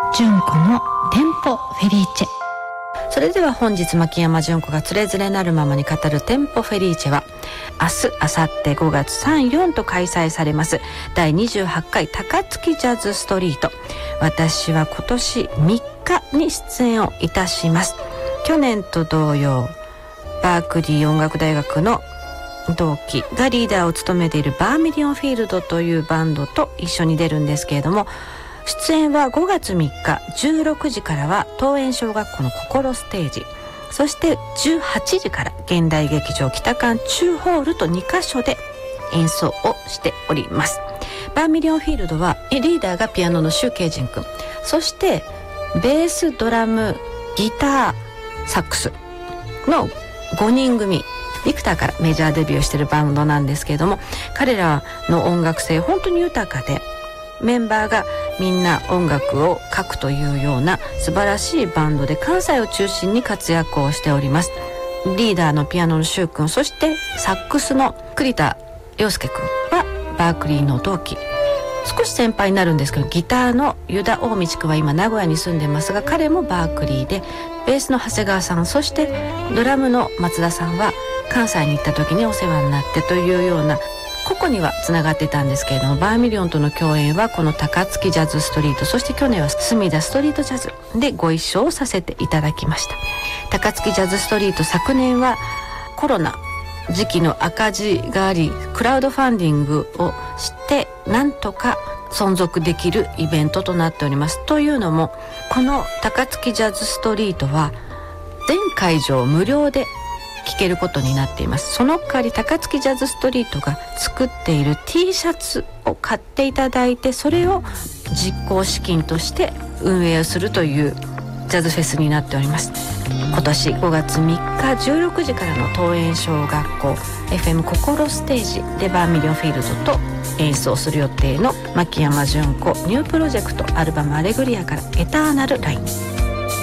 純子のテンポフェリーチェ。 それでは本日牧山純子がつれづれなるままに語るテンポフェリーチェは、明日明後日5月3、4と開催されます第28回高槻ジャズストリート。私は今年3日に出演をいたします。去年と同様、バークリー音楽大学の同期がリーダーを務めているバーミリオンフィールドというバンドと一緒に出るんですけれども、出演は5月3日16時からは東園小学校の心ステージ、そして18時から現代劇場北館中ホールと2カ所で演奏をしております。バーミリオンフィールドはリーダーがピアノの周慶仁君、そしてベース、ドラム、ギター、サックスの5人組、ビクターからメジャーデビューしているバンドなんですけれども、彼らの音楽性本当に豊かで、メンバーがみんな音楽を書くというような素晴らしいバンドで、関西を中心に活躍をしております。リーダーのピアノのシュウ君、そしてサックスの栗田洋介君はバークリーの同期、少し先輩になるんですけど、ギターの湯田大道君は今名古屋に住んでますが、彼もバークリーで、ベースの長谷川さん、そしてドラムの松田さんは関西に行った時にお世話になってというような、個々にはつながってたんですけれども、バーミリオンとの共演はこの高槻ジャズストリート、そして去年は隅田ストリートジャズでご一緒をさせていただきました。高槻ジャズストリート、昨年はコロナ時期の赤字があり、クラウドファンディングをしてなんとか存続できるイベントとなっております。というのも、この高槻ジャズストリートは全会場無料で聴けることになっています。その代わり高槻ジャズストリートが作っている T シャツを買っていただいて、それを実行資金として運営をするというジャズフェスになっております。今年5月3日16時からの東園小学校 FM 心ステージでバーミリオンフィールドと演奏する予定の牧山純子ニュープロジェクトアルバムアレグリアからエターナルライン。